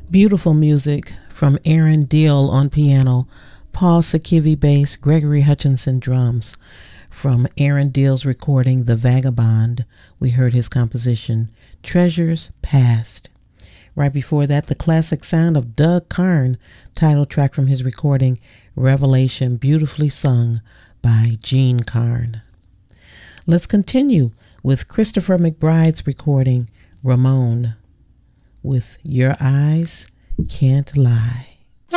Beautiful music from Aaron Deal on piano, Paul Sakivi bass, Gregory Hutchinson drums. From Aaron Deal's recording The Vagabond, we heard his composition Treasures Past. Right before that, the classic sound of Doug Karn, title track from his recording Revelation, beautifully sung by Gene Karn. Let's continue with Christopher McBride's recording Ramon with Your Eyes Can't Lie.